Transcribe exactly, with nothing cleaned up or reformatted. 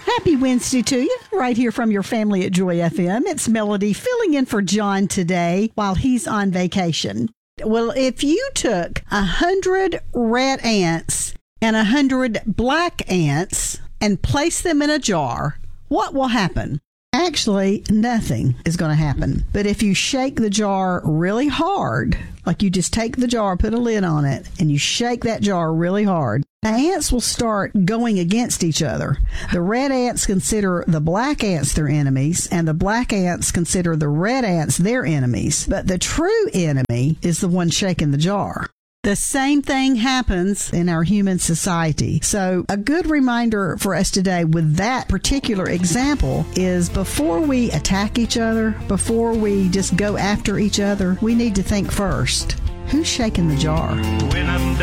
Happy Wednesday to you, right here from your family at Joy F M. It's Melody filling in for John today while he's on vacation. Well, if you took a hundred red ants and a hundred black ants and placed them in a jar, what will happen? Actually, nothing is going to happen. But if you shake the jar really hard, like you just take the jar, put a lid on it, and you shake that jar really hard, the ants will start going against each other. The red ants consider the black ants their enemies, and the black ants consider the red ants their enemies. But the true enemy is the one shaking the jar. The same thing happens in our human society. So a good reminder for us today with that particular example is before we attack each other, before we just go after each other, we need to think first, who's shaking the jar? When I'm